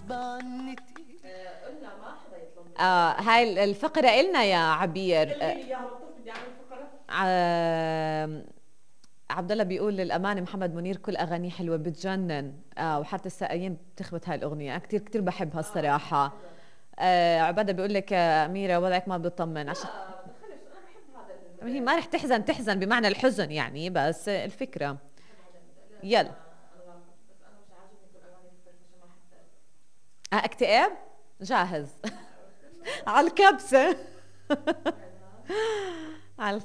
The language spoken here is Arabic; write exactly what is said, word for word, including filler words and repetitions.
غصب عنتي. قلنا ما حدا يطلب. اه هاي الفقرة إلنا يا عبير. قلي لي اياها بطل بدي اعمل فقرة. آه عبد الله بيقول للأمانة محمد منير كل أغانيه حلوة بتجنن. آه وحتى السقايين بتخبط هاي الأغنية كتير كتير بحبها الصراحة. آه عبادة بيقول لك يا أميرة وضعك ما بتطمن عشان هي ما رح تحزن تحزن بمعنى الحزن يعني بس الفكرة. يلا آه اكتئاب جاهز على الكبسة على